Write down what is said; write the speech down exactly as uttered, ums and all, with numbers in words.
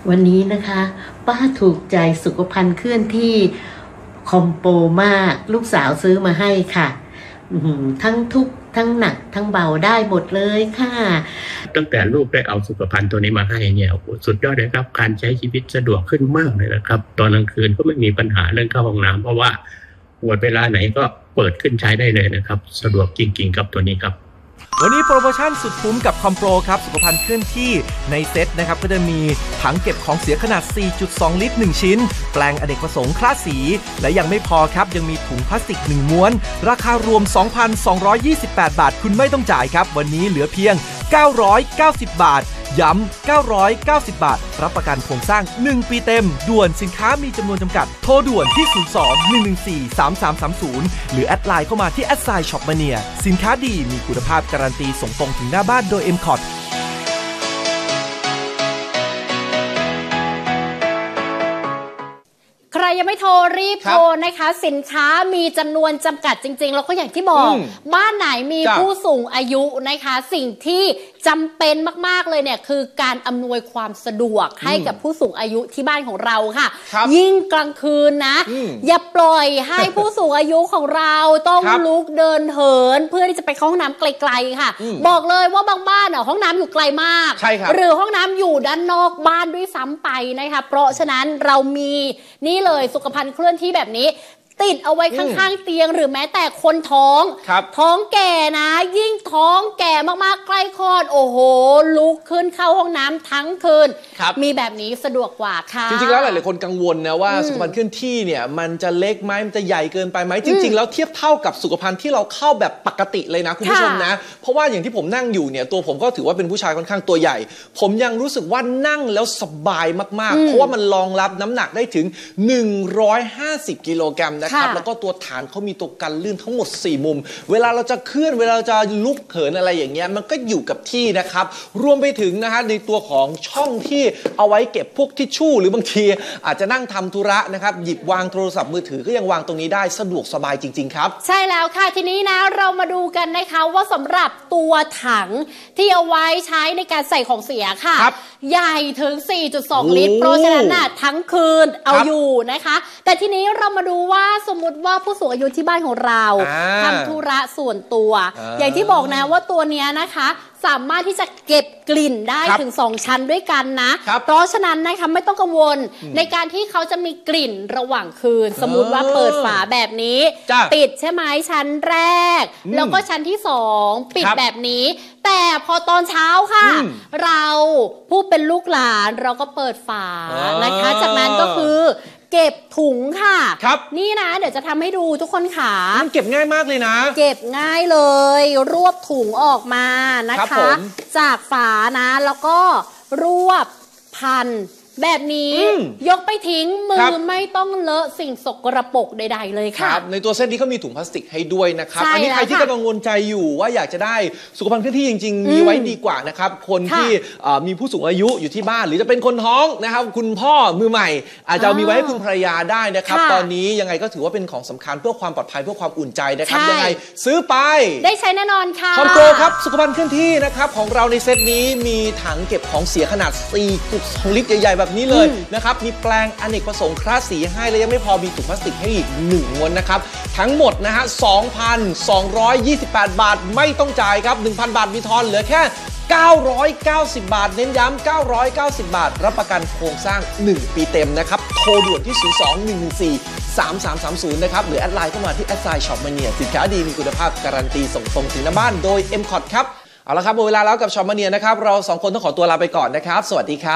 วันนี้นะคะป้าถูกใจสุขภัณฑ์เคลื่อนที่คอมโปมากลูกสาวซื้อมาให้ค่ะทั้งทุกทั้งหนักทั้งเบาได้หมดเลยค่ะตั้งแต่ลูกได้เอาสุขภัณฑ์ตัวนี้มาให้เนี่ยสุดยอดเลยครับการใช้ชีวิตสะดวกขึ้นมากเลยนะครับตอนกลางคืนก็ไม่มีปัญหาเรื่องเข้าห้องน้ำเพราะว่าปวดเวลาไหนก็เปิดขึ้นใช้ได้เลยนะครับสะดวกจริงๆกับตัวนี้ครับวันนี้โปรโมชั่นสุดคุ้มกับคอมโปรครับสุขภัณฑ์เคลื่อนที่ในเซ็ตนะครับก็จะมีถังเก็บของเสียขนาด สี่จุดสอง ลิตร หนึ่ง ชิ้นแปลงอเนกประสงค์คลาสสีและยังไม่พอครับยังมีถุงพลาสติกหนึ่งม้วนราคารวม สองพันสองร้อยยี่สิบแปด บาทคุณไม่ต้องจ่ายครับวันนี้เหลือเพียงเก้าร้อยเก้าสิบบาทย้ำเก้าร้อยเก้าสิบบาทรับประกันโครงสร้างหนึ่งปีเต็มด่วนสินค้ามีจำนวนจำกัดโทรด่วนที่ศูนย์ สอง หนึ่ง หนึ่ง สี่ สาม สาม สาม ศูนย์หรือแอดไลน์เข้ามาที่แอดไซน์ช็อปมาเนียสินค้าดีมีคุณภาพการันตีส่งตรงถึงหน้าบ้านโดย เอ็ม คอร์ ทีใครยังไม่โทรรีบโทรนะคะสินค้ามีจำนวนจำกัดจริงๆแล้วก็อย่างที่บอกบ้านไหนมีผู้สูงอายุนะคะสิ่งที่จำเป็นมากๆเลยเนี่ยคือการอำนวยความสะดวกให้กับผู้สูงอายุที่บ้านของเราค่ะยิ่งกลางคืนนะอย่าปล่อยให้ผู้สูงอายุของเราต้องลุกเดินเหินเพื่อที่จะไปเข้าห้องน้ำไกลๆค่ะบอกเลยว่าบางบ้านอ่ะห้องน้ำอยู่ไกลมากหรือห้องน้ำอยู่ด้านนอกบ้านด้วยซ้ำไปนะคะเพราะฉะนั้นเรามีนี่เลยสุขภัณฑ์เคลื่อนที่แบบนี้ติดเอาไว้ข้างๆเตียงหรือแม้แต่คนท้องท้องแก่นะยิ่งท้องแก่มากๆใกล้คลอดโอ้โหลุกขึ้นเข้าห้องน้ำทั้งคืนมีแบบนี้สะดวกกว่าค่ะจริงๆแล้วหลายๆคนกังวลนะว่าสุขภัณฑ์เคลื่อนที่เนี่ยมันจะเล็กไหมมันจะใหญ่เกินไปไหมจริงๆแล้วเทียบเท่ากับสุขภัณฑ์ที่เราเข้าแบบปกติเลยนะคุณผู้ชมนะเพราะว่าอย่างที่ผมนั่งอยู่เนี่ยตัวผมก็ถือว่าเป็นผู้ชายค่อนข้างตัวใหญ่ผมยังรู้สึกว่านั่งแล้วสบายมากๆเพราะว่ามันรองรับน้ำหนักได้ถึงหนึ่งร้อยห้าสิบกิโลกรัมนะครับแล้วก็ตัวฐานเขามีตัวกันลื่นทั้งหมดสี่มุมเวลาเราจะเคลื่อนเวลาเราจะลุกเหินอะไรอย่างเงี้ยมันก็อยู่กับที่นะครับรวมไปถึงนะฮะในตัวของช่องที่เอาไว้เก็บพวกทิชชู่หรือบางทีอาจจะนั่งทำธุระนะครับหยิบวางโทรศัพท์มือถือก็ยังวางตรงนี้ได้สะดวกสบายจริงๆครับใช่แล้วค่ะทีนี้นะเรามาดูกันนะคะว่าสำหรับตัวถังที่เอาไว้ใช้ในการใส่ของเสียค่ะใหญ่ถึง สี่จุดสอง ลิตรเพราะฉะนั้นน่ะทั้งคืนเอาอยู่นะคะแต่ทีนี้เรามาดูว่าสมมติว่าผู้สูงอายุที่บ้านของเราทำธุระส่วนตัวอย่างที่บอกนะว่าตัวนี้นะคะสามารถที่จะเก็บกลิ่นได้ถึงสองชั้นด้วยกันนะเพราะฉะนั้นนะคะไม่ต้องกังวลในการที่เขาจะมีกลิ่นระหว่างคืนสมมุติว่าเปิดฝาแบบนี้ปิดใช่ไหมชั้นแรกแล้วก็ชั้นที่สองปิดแบบนี้แต่พอตอนเช้าค่ะเราผู้เป็นลูกหลานเราก็เปิดฝานะคะจากนั้นก็คือเก็บถุงค่ะนี่นะเดี๋ยวจะทำให้ดูทุกคนค่ะมันเก็บง่ายมากเลยนะเก็บง่ายเลยรวบถุงออกมานะคะจากฝานะแล้วก็รวบพันแบบนี้ยกไปทิ้งมือไม่ต้องเลอะสิ่งสกปรกใดๆเลยค่ะในตัวเส้นนี้เขามีถุงพลาสติกให้ด้วยนะครับอันนี้ใครที่กังวลใจอยู่ว่าอยากจะได้สุขภัณฑ์เคลื่อนที่จริงๆมีไว้ดีกว่านะครับคนที่มีผู้สูงอายุอยู่ที่บ้านหรือจะเป็นคนท้องนะครับคุณพ่อมือใหม่อาจจะมีไว้ให้คุณภรรยาได้นะครับตอนนี้ยังไงก็ถือว่าเป็นของสำคัญเพื่อความปลอดภัยเพื่อความอุ่นใจนะครับยังไงซื้อไปได้ใช้แน่นอนค่ะคอมโปรครับสุขภัณฑ์เคลื่อนที่นะครับของเราในเซตนี้มีถังเก็บของเสียขนาด สี่จุดสอง ลิตรใหญ่ๆแบบนี้เลยนะครับมีแปลงอเนกประสงค์คลาสสีให้และยังไม่พอมีถุงพลาสติกให้อีกหนึ่งม้วนนะครับทั้งหมดนะฮะ สองพันสองร้อยยี่สิบแปด บาทไม่ต้องจ่ายครับ หนึ่งพัน บาทมีทอนเหลือแค่เก้าร้อยเก้าสิบบาทเน้นย้ำเก้าร้อยเก้าสิบบาทรับประกันโครงสร้างหนึ่งปีเต็มนะครับโทรด่วนที่ศูนย์ สอง หนึ่ง หนึ่ง สี่ สาม สาม สาม ศูนย์นะครับหรือแอดไลน์เข้ามาที่แอดไซน์ช็อปมาเนียสินค้าดีมีคุณภาพการันตีส่งตรงถึงหน้าบ้านโดย เอ็ม คอร์ ที ครับเอาละครับหมดเวลาแล้วกับช็อปมาเนียนะครับเราสองคนต้องขอตัวลาไปก่อนนะครับสวัสดีครับ